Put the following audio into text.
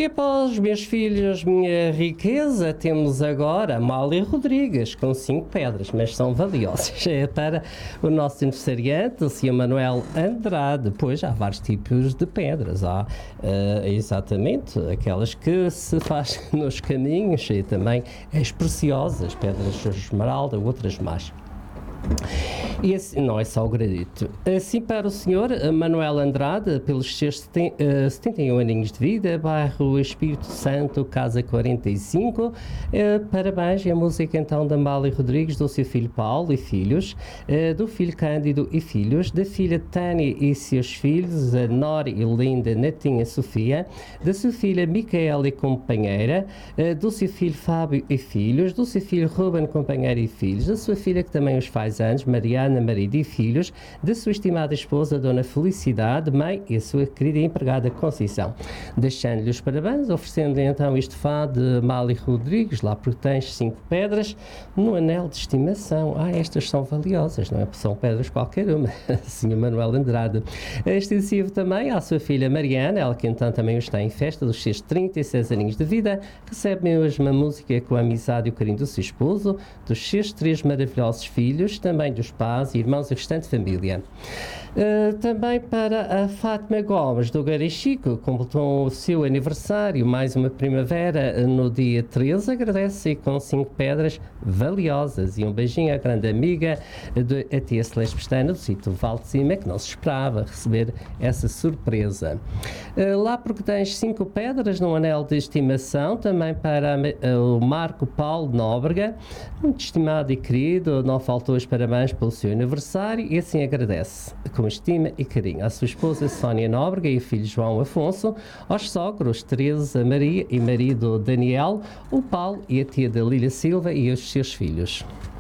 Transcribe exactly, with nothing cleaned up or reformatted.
E para os meus filhos, minha riqueza, temos agora Amália Rodrigues, com cinco pedras, mas são valiosas. É para o nosso aniversariante, o senhor Manuel Andrade. Pois há vários tipos de pedras. Há uh, exatamente aquelas que se faz nos caminhos e também as preciosas, pedras de esmeralda, outras mais. E assim, não é só o granito. Assim, para o senhor Manuel Andrade, pelos seus setenta e um aninhos de vida, bairro Espírito Santo, casa quarenta e cinco, eh, parabéns. E a música então da Amália Rodrigues, do seu filho Paulo e filhos, eh, do filho Cândido e filhos, da filha Tânia e seus filhos, a Nori e Linda, netinha Sofia, da sua filha Micaela e companheira, eh, do seu filho Fábio e filhos, do seu filho Ruben, companheiro e filhos, da sua filha que também os faz anos, Mariana, marido e filhos, da sua estimada esposa, Dona Felicidade, mãe, e a sua querida empregada Conceição. Deixando-lhe os parabéns, oferecendo então este fá de Amália Rodrigues, lá porque tens cinco pedras no anel de estimação. Ah, estas são valiosas, não é? São pedras qualquer uma. senhor Manuel Andrade. Extensivo também à sua filha Mariana, ela que então também está em festa dos seus trinta e seis aninhos de vida, recebe mesmo a música com a amizade e o carinho do seu esposo, dos seus três maravilhosos filhos, também dos pais, irmãos e restante família. Uh, também para a Fátima Gomes do Garichico, completou o seu aniversário, mais uma primavera no dia treze, agradece com cinco pedras valiosas e um beijinho à grande amiga de a tia Celeste Pestana do sítio Val de Cima, que não se esperava receber essa surpresa. Uh, lá porque tens cinco pedras num anel de estimação, também para uh, o Marco Paulo Nóbrega, muito estimado e querido, não faltou os parabéns pelo seu aniversário e assim agradece com estima e carinho à sua esposa Sónia Nóbrega e o filho João Afonso, aos sogros Teresa Maria e marido Daniel, o Paulo e a tia da Lília Silva e os seus filhos.